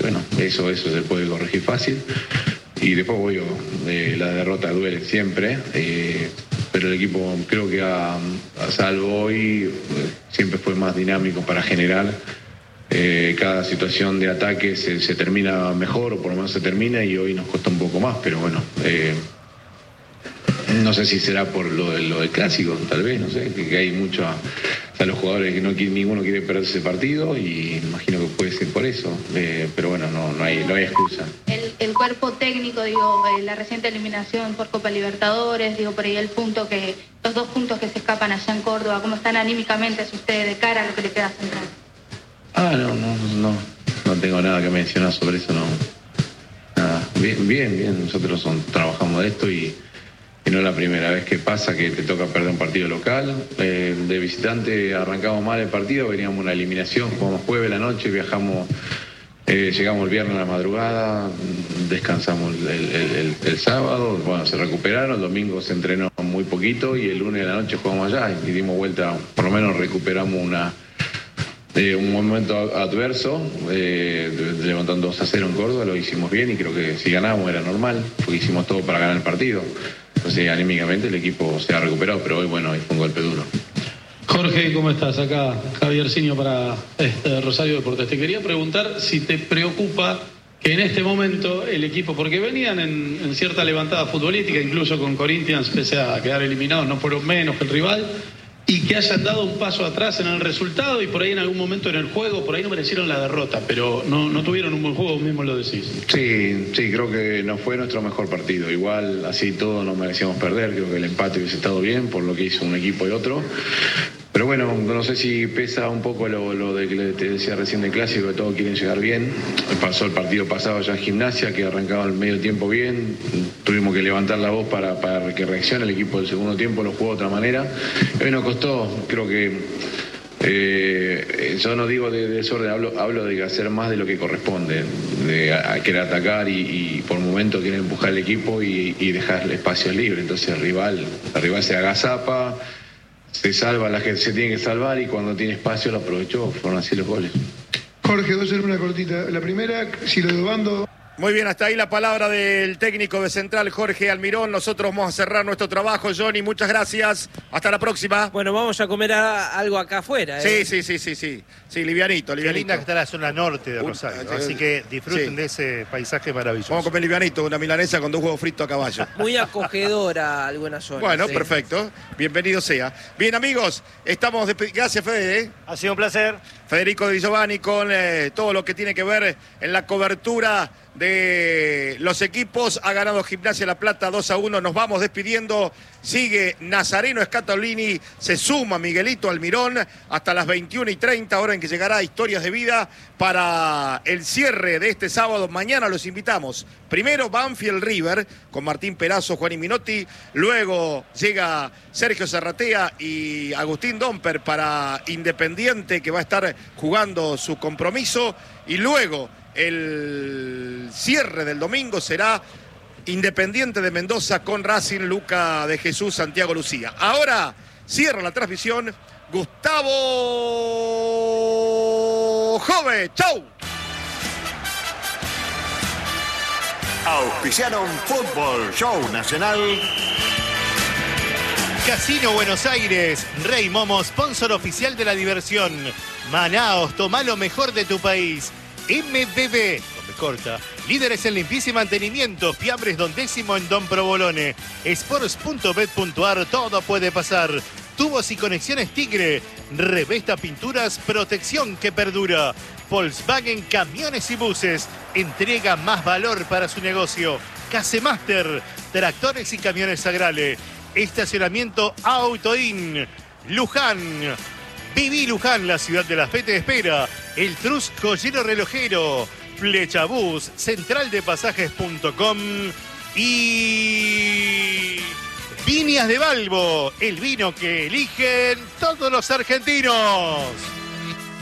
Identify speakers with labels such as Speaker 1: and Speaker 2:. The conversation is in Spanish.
Speaker 1: bueno, eso se puede corregir fácil. Y después, obvio, la derrota duele siempre, pero el equipo creo que a salvo hoy siempre fue más dinámico para generar. Cada situación de ataque se termina mejor, o por lo menos se termina, y hoy nos costó un poco más, pero bueno, no sé si será por lo del clásico, tal vez, no sé, que hay mucho a los jugadores que ninguno quiere perder ese partido, y imagino que puede ser por eso, pero bueno, no hay excusa.
Speaker 2: El cuerpo técnico, digo, la reciente eliminación por Copa Libertadores, digo, por ahí los 2 puntos que se escapan allá en Córdoba, ¿cómo están anímicamente ustedes de cara a lo que le queda central?
Speaker 1: No tengo nada que mencionar sobre eso, no. Nada. Bien, nosotros trabajamos de esto y no es la primera vez que pasa que te toca perder un partido local. De visitante arrancamos mal el partido, veníamos una eliminación, jugamos jueves la noche, llegamos el viernes a la madrugada, descansamos el sábado, bueno, se recuperaron, el domingo se entrenó muy poquito y el lunes de la noche jugamos allá y dimos vuelta, por lo menos recuperamos un momento adverso, levantando 2-0 en Córdoba, lo hicimos bien y creo que si ganábamos era normal, porque hicimos todo para ganar el partido. Entonces, anímicamente el equipo se ha recuperado, pero hoy, bueno, hoy fue un golpe duro.
Speaker 3: Jorge, ¿cómo estás? Acá Javier Sinio para Rosario Deportes. Te quería preguntar si te preocupa que en este momento el equipo, porque venían en cierta levantada futbolística, incluso con Corinthians, pese a quedar eliminados, no fueron menos que el rival, y que hayan dado un paso atrás en el resultado y por ahí en algún momento en el juego, por ahí no merecieron la derrota, pero no tuvieron un buen juego, vos mismo lo decís.
Speaker 1: Sí, creo que no fue nuestro mejor partido. Igual, así todo, no merecíamos perder. Creo que el empate hubiese estado bien por lo que hizo un equipo y otro. Pero bueno, no sé si pesa un poco lo de que te decía recién del clásico, que todos quieren llegar bien. Pasó el partido pasado ya en Gimnasia, que arrancaba el medio tiempo bien. Tuvimos que levantar la voz para que reaccione. El equipo del segundo tiempo lo jugó de otra manera. Hoy nos costó, creo que yo no digo de desorden, hablo de hacer más de lo que corresponde, de querer atacar y por momentos quieren empujar el equipo y dejar espacios libres. Entonces el rival se agazapa, se salva la que se tiene que salvar y cuando tiene espacio lo aprovechó. Fueron así los goles.
Speaker 4: Jorge, voy a hacer una cortita. La primera, si lo de Bando...
Speaker 5: Muy bien, hasta ahí la palabra del técnico de Central, Jorge Almirón. Nosotros vamos a cerrar nuestro trabajo, Johnny. Muchas gracias. Hasta la próxima.
Speaker 6: Bueno, vamos a comer algo acá afuera.
Speaker 5: Sí. Sí, livianito.
Speaker 7: Qué linda que está la zona norte de Rosario. Así que disfruten de ese paisaje maravilloso.
Speaker 5: Vamos a comer livianito, una milanesa con 2 huevos fritos a caballo.
Speaker 6: Muy acogedora alguna zona.
Speaker 5: Bueno,
Speaker 6: sí.
Speaker 5: Perfecto. Bienvenido sea. Bien, amigos, estamos Gracias, Fede.
Speaker 7: Ha sido un placer.
Speaker 5: Federico Di Giovanni con todo lo que tiene que ver en la cobertura de los equipos. Ha ganado Gimnasia La Plata 2-1. Nos vamos despidiendo. Sigue Nazareno Scatolini. Se suma Miguelito Almirón hasta las 21:30, hora en que llegará Historias de Vida para el cierre de este sábado. Mañana los invitamos. Primero Banfield River con Martín Perazo, Juan Minotti. Luego llega Sergio Zarratea y Agustín Domper para Independiente, que va a estar jugando su compromiso. Y luego el cierre del domingo será Independiente de Mendoza con Racing, Luca de Jesús, Santiago Lucía. Ahora cierra la transmisión Gustavo Jove. ¡Chau!
Speaker 8: Auspiciaron Fútbol Show Nacional.
Speaker 7: Casino Buenos Aires, Rey Momo, sponsor oficial de la diversión. Manaos, toma lo mejor de tu país. MBB, corta, líderes en limpieza y mantenimiento, Fiambres Don Décimo en Don Provolone. Sports.bet.ar, todo puede pasar. Tubos y conexiones Tigre, Revesta Pinturas, protección que perdura. Volkswagen Camiones y Buses, entrega más valor para su negocio. Casemaster, tractores y camiones Agrale. Estacionamiento Autoin. Luján. Viví Luján, la ciudad de la fe te espera. El Trus Joyero Relojero. Flechabús, centraldepasajes.com y Viñas de Balbo, el vino que eligen todos los argentinos.